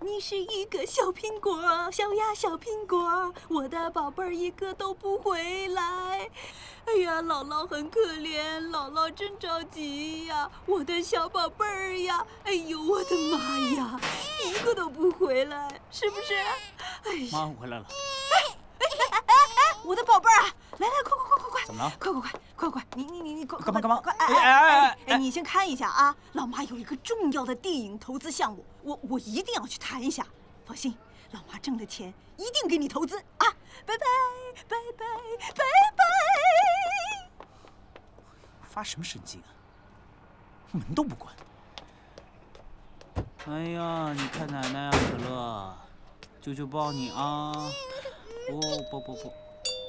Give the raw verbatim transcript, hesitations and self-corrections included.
你是一个小苹果，小呀小苹果，我的宝贝儿一个都不回来。哎呀，姥姥很可怜，姥姥真着急呀，我的小宝贝儿呀，哎呦，我的妈呀，一个都不回来，是不是？哎呀， 妈，我回来了。 哎哎哎哎，我的宝贝儿啊，来来，快快快快快！ 怎么了？ 快快快快快！你你你你快干嘛干嘛？ 快！ 哎哎哎哎，你先看一下啊，老妈有一个重要的电影投资项目，我我一定要去谈一下。放心，老妈挣的钱一定给你投资啊！拜拜拜拜拜拜！ 发什么神经啊？门都不关。哎呀，你看奶奶啊，可乐，舅舅抱你啊！不不不不。